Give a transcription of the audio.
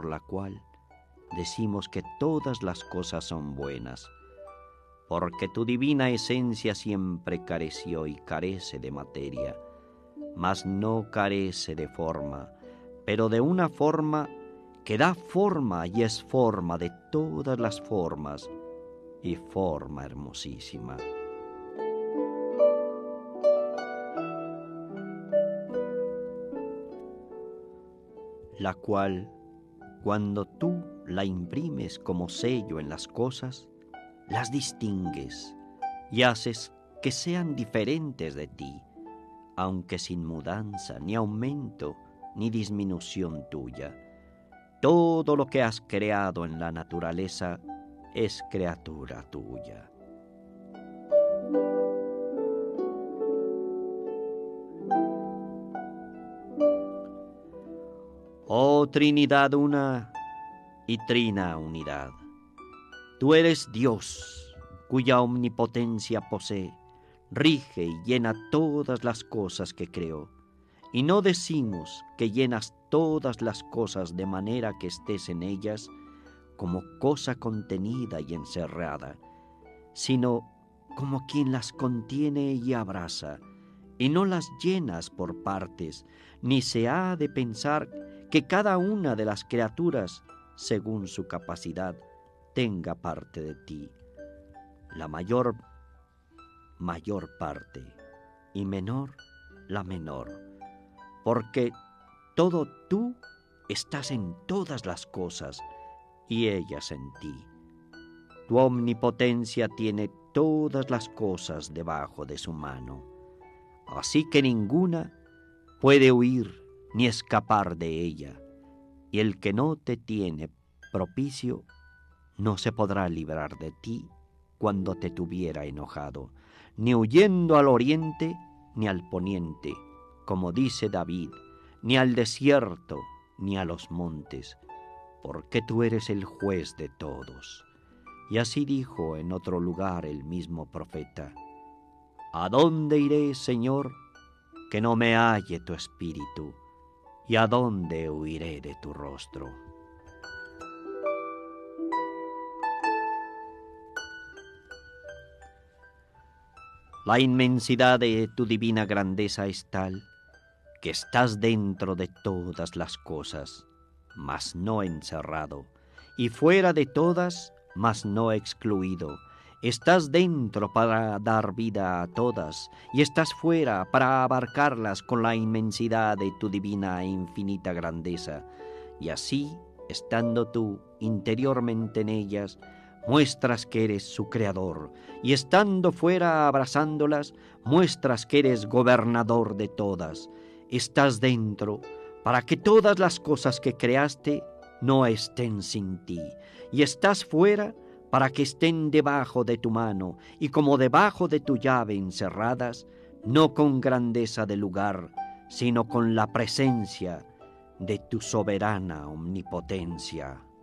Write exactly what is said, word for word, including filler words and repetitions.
por la cual decimos que todas las cosas son buenas, porque tu divina esencia siempre careció y carece de materia, mas no carece de forma, pero de una forma que da forma y es forma de todas las formas, y forma hermosísima. La cual, cuando tú la imprimes como sello en las cosas, las distingues y haces que sean diferentes de ti, aunque sin mudanza, ni aumento, ni disminución tuya. Todo lo que has creado en la naturaleza es criatura tuya. Oh Trinidad una y trina unidad, tú eres Dios, cuya omnipotencia posee, rige y llena todas las cosas que creó. Y no decimos que llenas todas las cosas de manera que estés en ellas como cosa contenida y encerrada, sino como quien las contiene y abraza, y no las llenas por partes, ni se ha de pensar que cada una de las criaturas, según su capacidad, tenga parte de ti. La mayor, mayor parte, y menor, la menor, porque todo tú estás en todas las cosas y ellas en ti. Tu omnipotencia tiene todas las cosas debajo de su mano, así que ninguna puede huir ni escapar de ella, y el que no te tiene propicio no se podrá librar de ti cuando te tuviera enojado, ni huyendo al oriente ni al poniente, como dice David, ni al desierto, ni a los montes, porque tú eres el juez de todos. Y así dijo en otro lugar el mismo profeta: ¿A dónde iré, Señor, que no me halle tu espíritu? ¿Y a dónde huiré de tu rostro? La inmensidad de tu divina grandeza es tal que estás dentro de todas las cosas, mas no encerrado, y fuera de todas, mas no excluido. Estás dentro para dar vida a todas, y estás fuera para abarcarlas con la inmensidad de tu divina e infinita grandeza. Y así, estando tú interiormente en ellas, muestras que eres su creador, y estando fuera abrazándolas, muestras que eres gobernador de todas. Estás dentro para que todas las cosas que creaste no estén sin ti, y estás fuera para que estén debajo de tu mano, y como debajo de tu llave encerradas, no con grandeza de lugar, sino con la presencia de tu soberana omnipotencia.